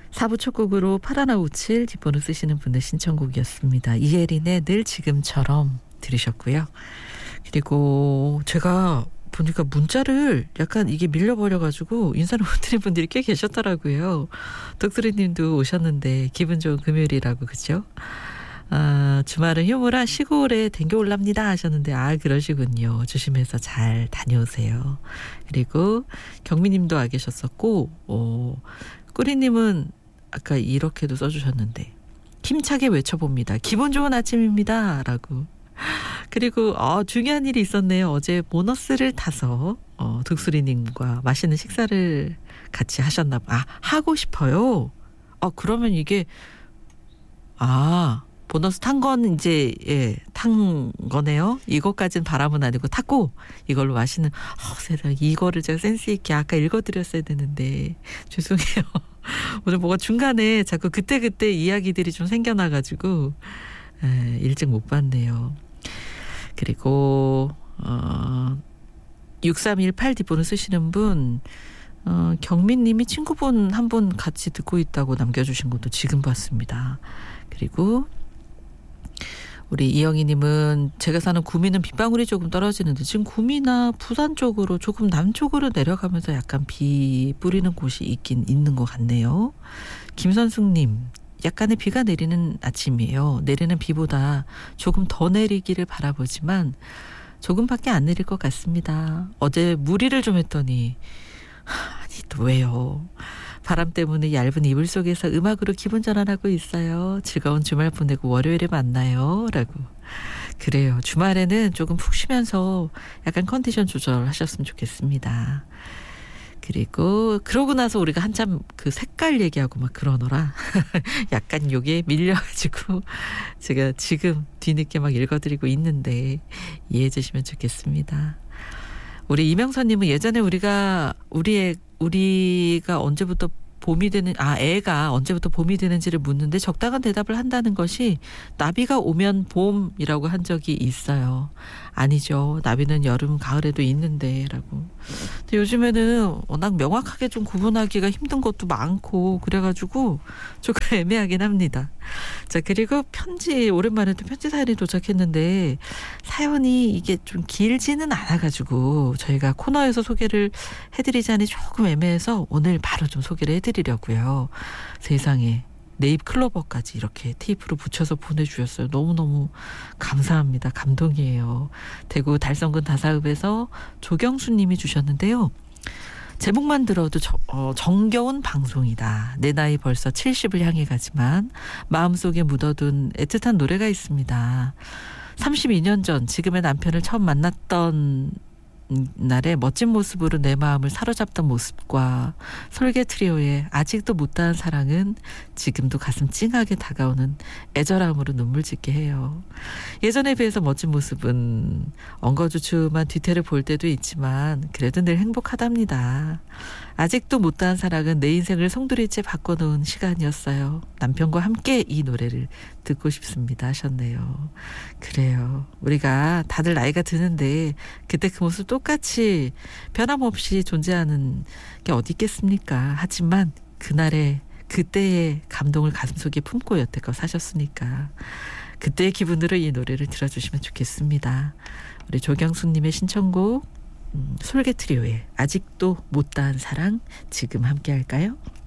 4부 첫 곡으로 파라나우칠 뒷번호 쓰시는 분들 신청곡이었습니다. 이혜린의 늘 지금처럼 들으셨고요. 그리고 제가 보니까 문자를 약간 이게 밀려버려가지고 인사를 못 드린 분들이 꽤 계셨더라고요. 독수리님도 오셨는데 기분 좋은 금요일이라고 그죠? 주말은 휴무라 시골에 댕겨올랍니다 하셨는데 그러시군요. 조심해서 잘 다녀오세요. 그리고 경미님도 와 계셨었고 꾸리님은 아까 이렇게도 써주셨는데 힘차게 외쳐봅니다. 기분 좋은 아침입니다 라고. 그리고 중요한 일이 있었네요. 어제 보너스를 타서 독수리님과 맛있는 식사를 같이 하셨나 봐. 하고 싶어요. 그러면 이게 보너스 탄 건 이제 탄 거네요. 이것까지는 바람은 아니고 탔고 이걸로 맛있는 세상에 이거를 제가 센스 있게 아까 읽어드렸어야 되는데 죄송해요. 오늘 뭐가 중간에 자꾸 그때그때 이야기들이 좀 생겨나가지고 일찍 못 봤네요. 그리고 6318 뒷번호 쓰시는 분 경민님이 친구분 한 분 같이 듣고 있다고 남겨주신 것도 지금 봤습니다. 그리고 우리 이영희님은 제가 사는 구미는 빗방울이 조금 떨어지는데 지금 구미나 부산 쪽으로 조금 남쪽으로 내려가면서 약간 비 뿌리는 곳이 있긴 있는 것 같네요. 김선숙님 약간의 비가 내리는 아침이에요. 내리는 비보다 조금 더 내리기를 바라보지만 조금밖에 안 내릴 것 같습니다. 어제 무리를 좀 했더니 또 왜요? 바람 때문에 얇은 이불 속에서 음악으로 기분 전환하고 있어요. 즐거운 주말 보내고 월요일에 만나요. 라고. 그래요. 주말에는 조금 푹 쉬면서 약간 컨디션 조절하셨으면 좋겠습니다. 그리고 그러고 나서 우리가 한참 그 색깔 얘기하고 막 그러느라 약간 요게 밀려가지고 제가 지금 뒤늦게 막 읽어드리고 있는데 이해해 주시면 좋겠습니다. 우리 이명선님은 예전에 우리가 언제부터 봄이 되는 애가 언제부터 봄이 되는지를 묻는데 적당한 대답을 한다는 것이 나비가 오면 봄이라고 한 적이 있어요. 아니죠. 나비는 여름 가을에도 있는데 라고. 근데 요즘에는 워낙 명확하게 좀 구분하기가 힘든 것도 많고 그래가지고 조금 애매하긴 합니다. 자, 그리고 편지 오랜만에 또 편지 사연이 도착했는데 사연이 이게 좀 길지는 않아가지고 저희가 코너에서 소개를 해드리자니 조금 애매해서 오늘 바로 좀 소개를 해드리려고요. 세상에 네잎 클로버까지 이렇게 테이프로 붙여서 보내주셨어요. 너무너무 감사합니다. 감동이에요. 대구 달성군 다사읍에서 조경수 님이 주셨는데요. 제목만 들어도 정겨운 방송이다. 내 나이 벌써 70을 향해 가지만 마음속에 묻어둔 애틋한 노래가 있습니다. 32년 전 지금의 남편을 처음 만났던 날에 멋진 모습으로 내 마음을 사로잡던 모습과 솔개 트리오의 아직도 못다한 사랑은 지금도 가슴 찡하게 다가오는 애절함으로 눈물 짓게 해요. 예전에 비해서 멋진 모습은 엉거주춤한 뒤태를 볼 때도 있지만 그래도 늘 행복하답니다. 아직도 못다한 사랑은 내 인생을 송두리째 바꿔놓은 시간이었어요. 남편과 함께 이 노래를 듣고 싶습니다 하셨네요. 그래요. 우리가 다들 나이가 드는데 그때 그 모습 똑같이 변함없이 존재하는 게 어디 있겠습니까? 하지만 그때의 감동을 가슴속에 품고 여태껏 사셨으니까 그때의 기분으로 이 노래를 들어주시면 좋겠습니다. 우리 조경수님의 신청곡 솔개 트리오의 아직도 못다한 사랑 지금 함께 할까요?